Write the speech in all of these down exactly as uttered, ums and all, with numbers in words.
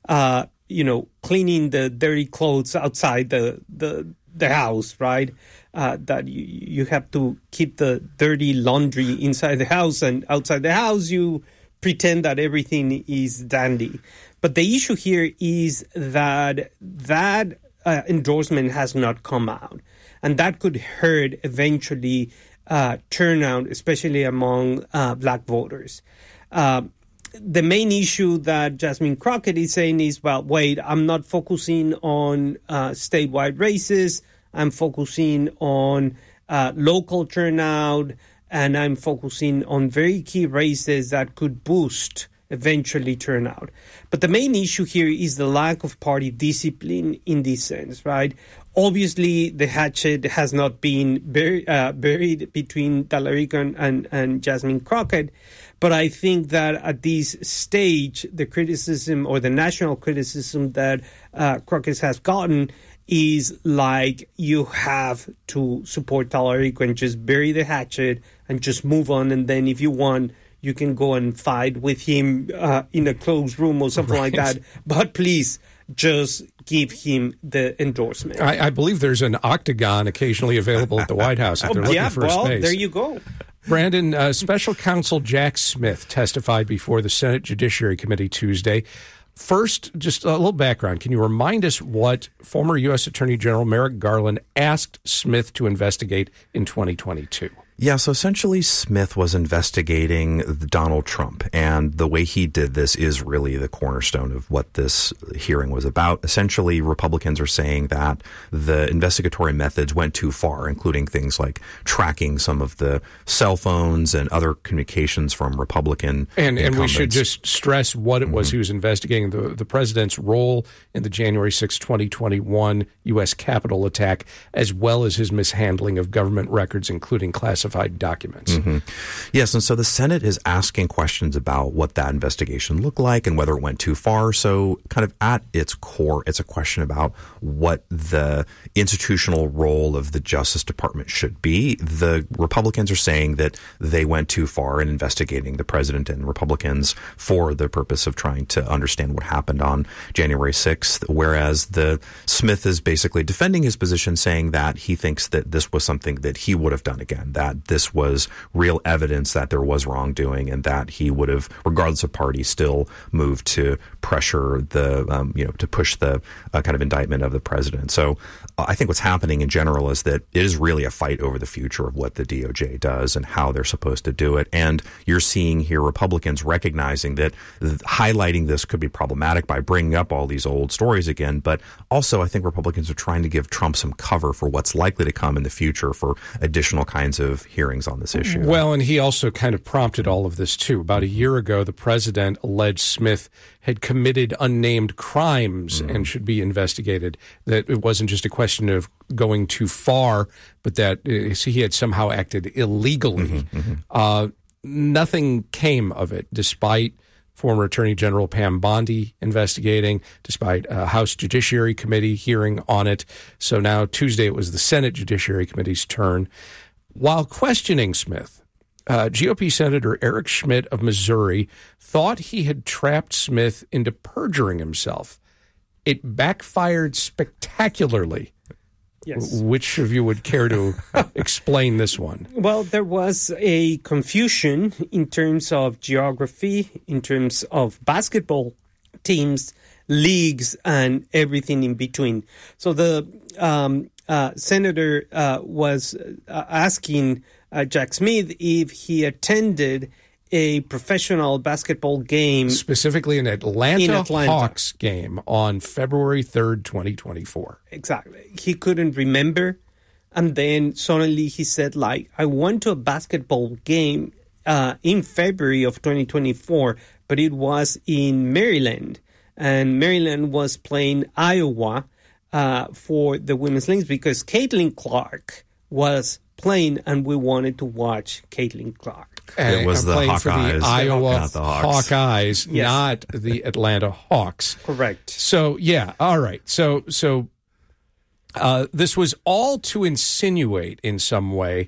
uh, you know, cleaning the dirty clothes outside the the, the house, right? Uh, that you, you have to keep the dirty laundry inside the house, and outside the house you pretend that everything is dandy. But the issue here is that that uh, endorsement has not come out, and that could hurt eventually uh, turnout, especially among uh, black voters. Uh, the main issue that Jasmine Crockett is saying is, well, wait, I'm not focusing on uh, statewide races. I'm focusing on uh, local turnout, and I'm focusing on very key races that could boost eventually turnout. But the main issue here is the lack of party discipline in this sense, right? Obviously, the hatchet has not been buried, uh, buried between Tallarico and, and, and Jasmine Crockett, but I think that at this stage, the criticism or the national criticism that uh, Crockett has gotten is like, you have to support Tallarico and just bury the hatchet and just move on. And then if you want, you can go and fight with him uh, in a closed room or something right. like that. But please, just give him the endorsement. I, I believe there's an octagon occasionally available at the White House if they're looking yeah, for well, a space. There you go. Brandon, uh, Special Counsel Jack Smith testified before the Senate Judiciary Committee Tuesday. First, just a little background. Can you remind us what former U S Attorney General Merrick Garland asked Smith to investigate in twenty twenty-two? Yeah, so essentially Smith was investigating Donald Trump, and the way he did this is really the cornerstone of what this hearing was about. Essentially, Republicans are saying that the investigatory methods went too far, including things like tracking some of the cell phones and other communications from Republican And, and we should incumbents. just stress what it was mm-hmm. he was investigating, the, the president's role in the January sixth, twenty twenty-one U S Capitol attack, as well as his mishandling of government records, including classified documents. Mm-hmm. Yes, and so the Senate is asking questions about what that investigation looked like and whether it went too far. So kind of at its core, it's a question about what the institutional role of the Justice Department should be. The Republicans are saying that they went too far in investigating the president, and Republicans for the purpose of trying to understand what happened on January sixth, whereas the Smith is basically defending his position, saying that he thinks that this was something that he would have done again, that this was real evidence that there was wrongdoing, and that he would have, regardless of party, still moved to pressure the, um, you know, to push the uh, kind of indictment of the president. So uh, I think what's happening in general is that it is really a fight over the future of what the D O J does and how they're supposed to do it. And you're seeing here Republicans recognizing that th- highlighting this could be problematic by bringing up all these old stories again. But also, I think Republicans are trying to give Trump some cover for what's likely to come in the future for additional kinds of hearings on this issue. Well, and he also kind of prompted all of this, too. About a year ago, the president alleged Smith had committed unnamed crimes mm. and should be investigated, that it wasn't just a question of going too far, but that uh, he had somehow acted illegally. Mm-hmm, mm-hmm. Uh, nothing came of it, despite former Attorney General Pam Bondi investigating, despite a House Judiciary Committee hearing on it. So now Tuesday it was the Senate Judiciary Committee's turn. While questioning Smith, uh, G O P Senator Eric Schmidt of Missouri thought he had trapped Smith into perjuring himself. It backfired spectacularly. Yes. Which of you would care to explain this one? Well, there was a confusion in terms of geography, in terms of basketball teams, leagues, and everything in between. So the um, uh, senator uh, was uh, asking uh, Jack Smith if he attended a professional basketball game. Specifically an Atlanta, in Atlanta Hawks game on February third, twenty twenty-four. Exactly. He couldn't remember. And then suddenly he said, like, I went to a basketball game uh, in February of twenty twenty-four, but it was in Maryland. And Maryland was playing Iowa uh, for the women's leagues because Caitlin Clark was playing, and we wanted to watch Caitlin Clark. And it was I'm the playing Hawkeyes, for the Iowa not the Hawks. Hawkeyes, Yes. not the Atlanta Hawks. Correct. So, yeah, all right. So, so uh, this was all to insinuate in some way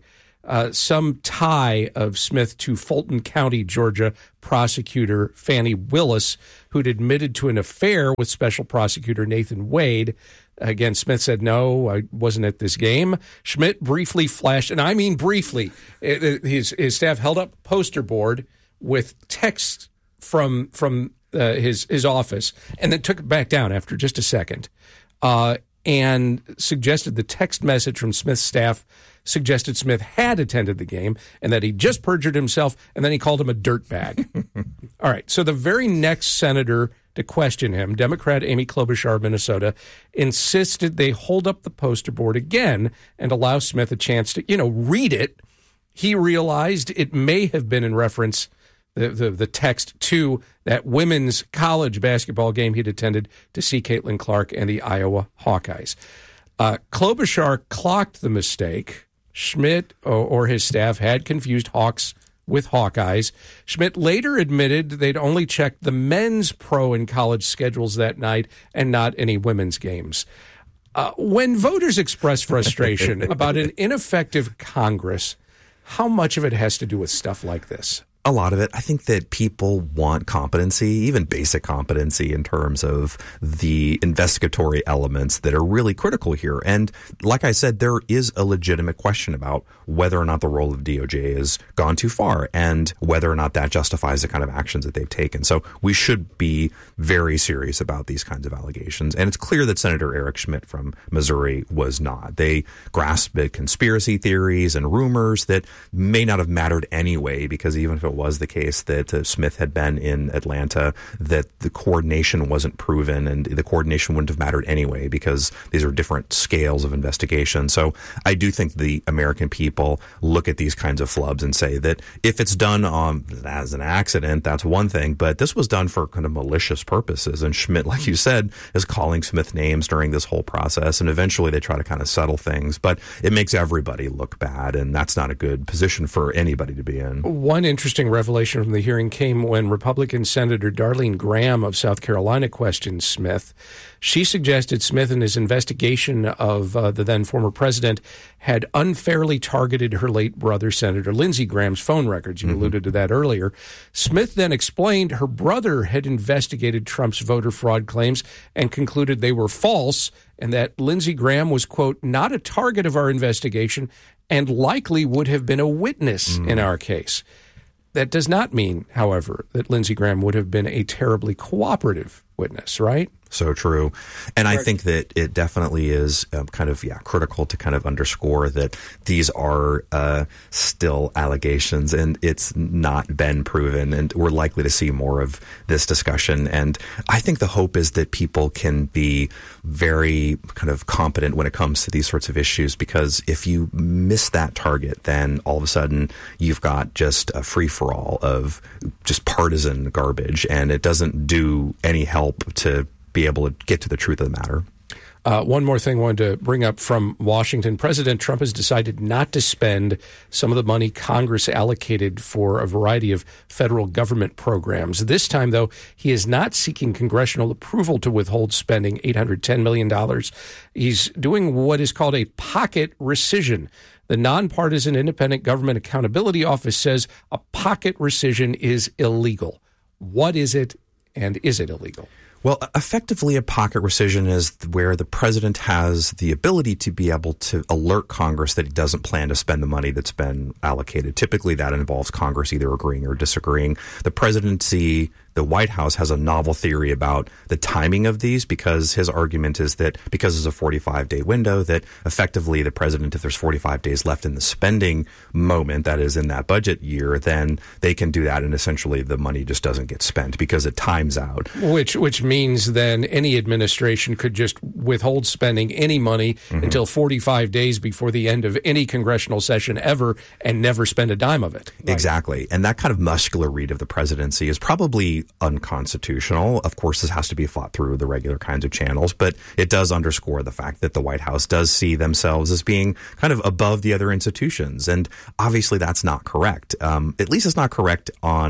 uh, some tie of Smith to Fulton County, Georgia prosecutor Fannie Willis, who'd admitted to an affair with special prosecutor Nathan Wade. Again, Smith said, no, I wasn't at this game. Schmidt briefly flashed, and I mean briefly, his, his staff held up a poster board with text from from uh, his, his office, and then took it back down after just a second, uh, and suggested the text message from Smith's staff suggested Smith had attended the game and that he just perjured himself, and then he called him a dirtbag. All right, so the very next senator to question him, Democrat Amy Klobuchar of Minnesota, insisted they hold up the poster board again and allow Smith a chance to, you know, read it. He realized it may have been in reference, the, the, the text, to that women's college basketball game he'd attended to see Caitlin Clark and the Iowa Hawkeyes. Uh, Klobuchar clocked the mistake. Schmidt or, or his staff had confused Hawks with Hawkeyes. Schmidt later admitted they'd only checked the men's pro and college schedules that night and not any women's games. Uh, when voters express frustration about an ineffective Congress, how much of it has to do with stuff like this? A lot of it. I think that people want competency, even basic competency in terms of the investigatory elements that are really critical here. And like I said, there is a legitimate question about whether or not the role of D O J has gone too far and whether or not that justifies the kind of actions that they've taken. So we should be very serious about these kinds of allegations. And it's clear that Senator Eric Schmidt from Missouri was not. They grasped at conspiracy theories and rumors that may not have mattered anyway, because even if it was the case that uh, Smith had been in Atlanta, that the coordination wasn't proven, and the coordination wouldn't have mattered anyway, because these are different scales of investigation. So I do think the American people look at these kinds of flubs and say that if it's done um, as an accident, that's one thing, but this was done for kind of malicious purposes. And Schmidt, like you said, is calling Smith names during this whole process, and eventually they try to kind of settle things, but it makes everybody look bad, and that's not a good position for anybody to be in. One interesting revelation from the hearing came when Republican Senator Darlene Graham of South Carolina questioned Smith. She suggested Smith in his investigation of uh, the then former president had unfairly targeted her late brother, Senator Lindsey Graham's phone records. You mm-hmm. alluded to that earlier. Smith then explained her brother had investigated Trump's voter fraud claims and concluded they were false, and that Lindsey Graham was, quote, not a target of our investigation and likely would have been a witness mm. in our case. That does not mean, however, that Lindsey Graham would have been a terribly cooperative witness, right? So true. And I think that it definitely is um, kind of, yeah, critical to kind of underscore that these are uh, still allegations and it's not been proven. And we're likely to see more of this discussion. And I think the hope is that people can be very kind of competent when it comes to these sorts of issues, because if you miss that target, then all of a sudden you've got just a free-for-all of just partisan garbage, and it doesn't do any help to be able to get to the truth of the matter. Uh, one more thing I wanted to bring up from Washington. President Trump has decided not to spend some of the money Congress allocated for a variety of federal government programs. This time, though, he is not seeking congressional approval to withhold spending eight hundred ten million dollars. He's doing what is called a pocket rescission. The Nonpartisan Independent Government Accountability Office says a pocket rescission is illegal. What is it, and is it illegal? Well, effectively, a pocket rescission is where the president has the ability to be able to alert Congress that he doesn't plan to spend the money that's been allocated. Typically, that involves Congress either agreeing or disagreeing. The presidency, the White House, has a novel theory about the timing of these, because his argument is that because there's a forty-five day window, that effectively the president, if there's forty-five days left in the spending moment, that is in that budget year, then they can do that, and essentially the money just doesn't get spent because it times out. Which which means then any administration could just withhold spending any money mm-hmm. until forty-five days before the end of any congressional session ever, and never spend a dime of it. Right. Exactly. And that kind of muscular read of the presidency is probably unconstitutional. Of course, this has to be fought through the regular kinds of channels, but it does underscore the fact that the White House does see themselves as being kind of above the other institutions. And obviously that's not correct. Um, at least it's not correct on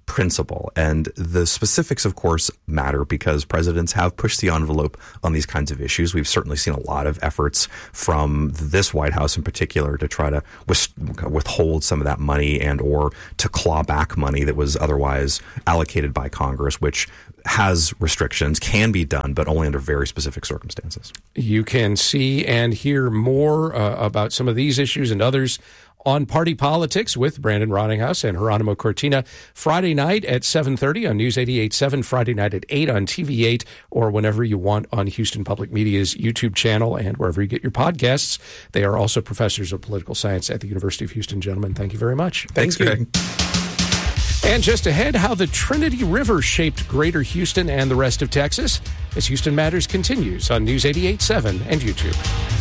principle. And the specifics, of course, matter because presidents have pushed the envelope on these kinds of issues. We've certainly seen a lot of efforts from this White House in particular to try to withhold some of that money and or to claw back money that was otherwise allocated by Congress, which has restrictions, can be done, but only under very specific circumstances. You can see and hear more uh, about some of these issues and others on Party Politics with Brandon Rottinghaus and Geronimo Cortina Friday night at seven thirty on News eighty-eight point seven, Friday night at eight on T V eight, or whenever you want on Houston Public Media's YouTube channel and wherever you get your podcasts. They are also professors of political science at the University of Houston. Gentlemen, thank you very much. Thanks, Greg. And just ahead, how the Trinity River shaped Greater Houston and the rest of Texas as Houston Matters continues on News eighty-eight point seven and YouTube.